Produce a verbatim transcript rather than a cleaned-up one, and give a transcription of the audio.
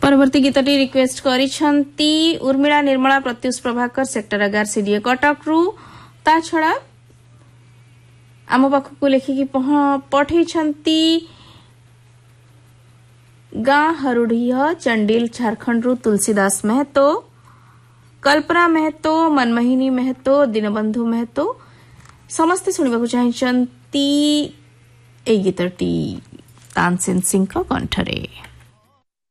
परवर्ती गीतटी request करिछंती Urmila Nirmala Pratyush Prabhakar sector एगार CDA Cuttack रु ता छड़ा आम पाखक लेखिकी पठेइछंती गाँ हरुढ़िया चंडील झारखंड रु तुलसीदास महतो कल्पना महतो मनमोहिनी महतो दीनबंधु महतो समस्ते शुणा चाहिए ए गीतटी तानसेन सिंह कंठरे।